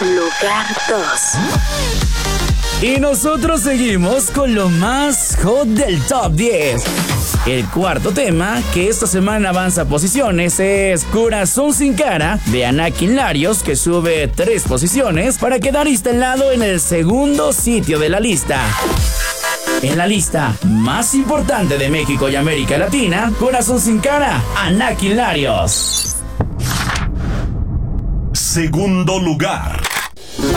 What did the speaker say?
Lugar 2. Y nosotros seguimos con lo más hot del Top 10. El cuarto tema, que esta semana avanza posiciones, es Corazón sin cara, de Anakin Larios, que sube 3 posiciones para quedar instalado en el segundo sitio de la lista. En la lista más importante de México y América Latina, Corazón sin cara, Anakin Larios. Segundo lugar.